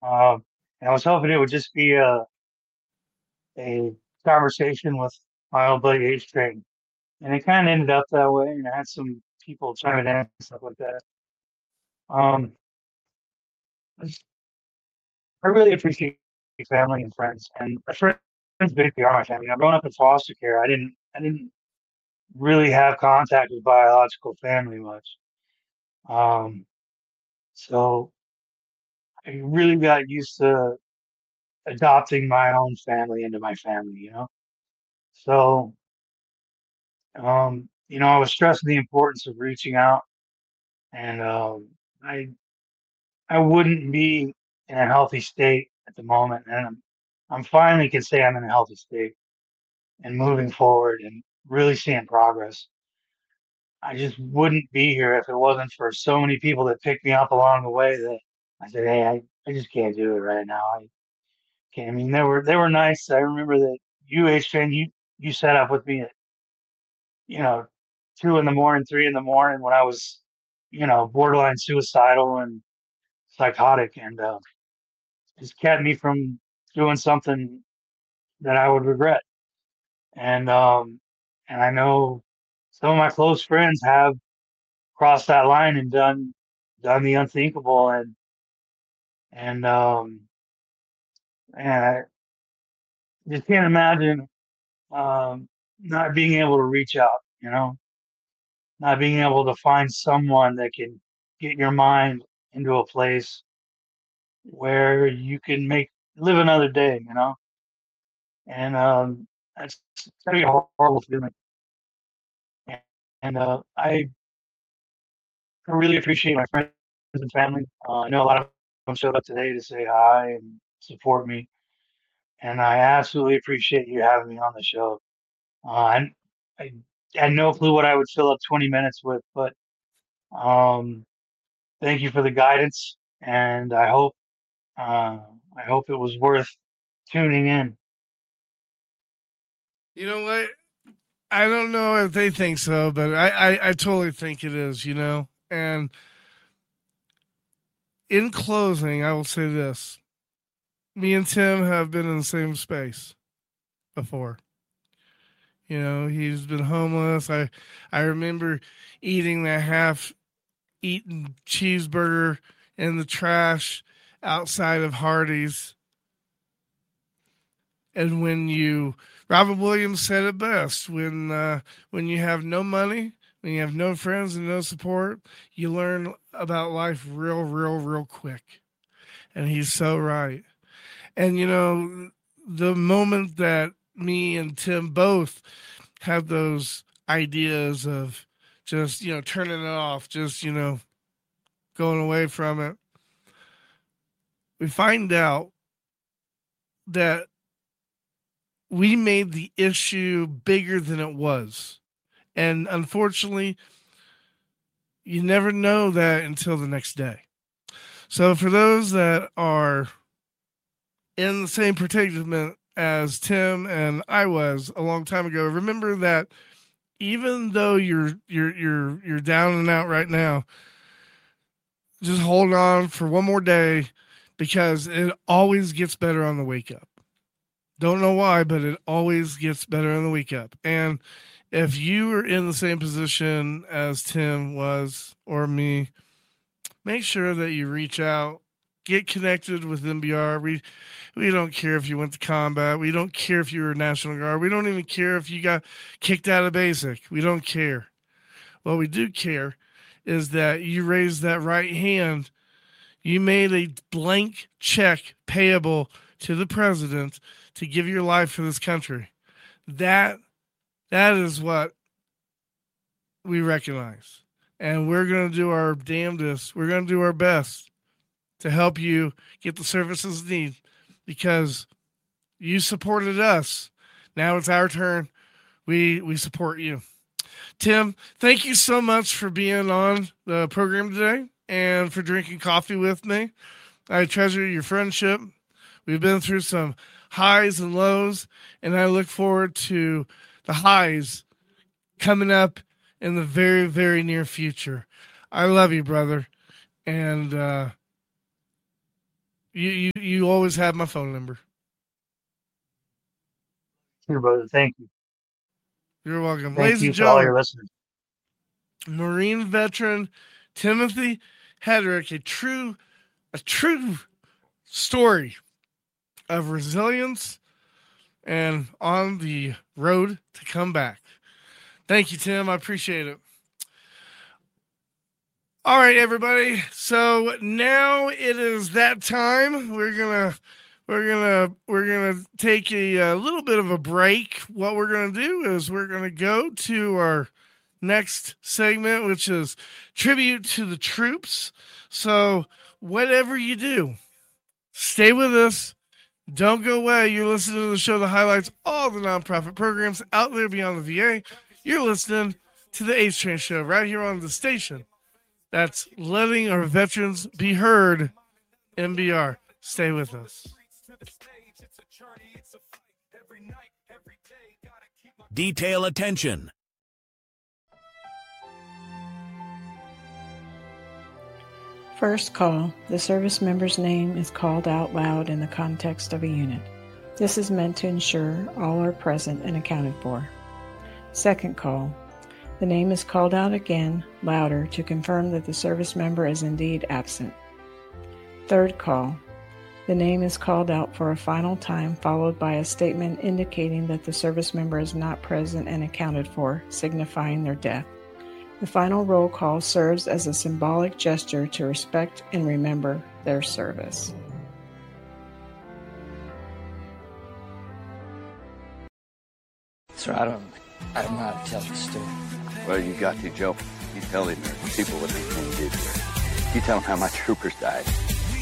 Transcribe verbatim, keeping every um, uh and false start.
Um, and I was hoping it would just be a, a conversation with my old buddy H Train. And it kind of ended up that way. And I had some people chiming in and stuff like that. Um, I just- I really appreciate family and friends. And my friends basically are my family. Now, growing up in foster care, I didn't, I didn't really have contact with biological family much. Um, so I really got used to adopting my own family into my family, you know? So, um, you know, I was stressing the importance of reaching out and, um, I, I wouldn't be in a healthy state at the moment. And I'm, I'm finally can say I'm in a healthy state and moving forward and really seeing progress. I just wouldn't be here if it wasn't for so many people that picked me up along the way that I said, hey, I, I just can't do it right now. I can't. I mean, they were they were nice. I remember that you H train you you set up with me at you know two in the morning, three in the morning when I was you know borderline suicidal and psychotic, and uh, just kept me from doing something that I would regret. And um, and I know some of my close friends have crossed that line and done done the unthinkable, and and um, and I just can't imagine um, not being able to reach out. You know, not being able to find someone that can get your mind into a place where you can make live another day. You know, and um, that's gotta be a horrible feeling. And, and uh, I really appreciate my friends and family. Uh, I know a lot of them showed up today to say hi and support me, and I absolutely appreciate you having me on the show. Uh, I, I had no clue what I would fill up twenty minutes with, but um, thank you for the guidance, and I hope uh, I hope it was worth tuning in. You know what? I don't know if they think so, but I, I, I totally think it is, you know? And in closing, I will say this. Me and Tim have been in the same space before. You know, he's been homeless. I I remember eating that half eaten cheeseburger in the trash outside of Hardee's. And when you, Robert Williams said it best, when uh, when you have no money, when you have no friends and no support, you learn about life real, real, real quick. And he's so right. And you know, the moment that me and Tim both had those ideas of just, you know, turning it off, just, you know, going away from it, we find out that we made the issue bigger than it was. And unfortunately, you never know that until the next day. So for those that are in the same predicament as Tim and I was a long time ago, remember that even though you're you're you're you're down and out right now, just hold on for one more day because it always gets better on the wake up. Don't know why, but it always gets better on the wake up. And if you are in the same position as Tim was or me, make sure that you reach out, get connected with N B R. We we don't care if you went to combat. We don't care if you were National Guard. We don't even care if you got kicked out of basic. We don't care. What we do care is that you raised that right hand. You made a blank check payable to the president to give your life for this country. That that is what we recognize. And we're going to do our damnedest. We're going to do our best to help you get the services you need because you supported us. Now it's our turn. We we support you. Tim, thank you so much for being on the program today and for drinking coffee with me. I treasure your friendship. We've been through some highs and lows, and I look forward to the highs coming up in the very, very near future. I love you, brother. And uh, You, you, you always have my phone number. Sure, brother. Thank you. You're welcome. Thank Ladies you and to all gentlemen, your listeners. Marine veteran Timothy Hedrick, a true, a true story of resilience and on the road to come back. Thank you, Tim. I appreciate it. All right, everybody. So now it is that time. We're gonna, we're gonna, we're gonna take a, a little bit of a break. What we're gonna do is we're gonna go to our next segment, which is tribute to the troops. So whatever you do, stay with us. Don't go away. You're listening to the show that highlights all the nonprofit programs out there beyond the V A. You're listening to the H Train Show right here on the station that's letting our veterans be heard, N B R. Stay with us. Detail attention. First call. The service member's name is called out loud in the context of a unit. This is meant to ensure all are present and accounted for. Second call. The name is called out again, louder, to confirm that the service member is indeed absent. Third call. The name is called out for a final time, followed by a statement indicating that the service member is not present and accounted for, signifying their death. The final roll call serves as a symbolic gesture to respect and remember their service. Sir, I don't, I don't know how to tell the story. Well, you got to, Joe. You tell the American people what they can do here. You tell them how my troopers died.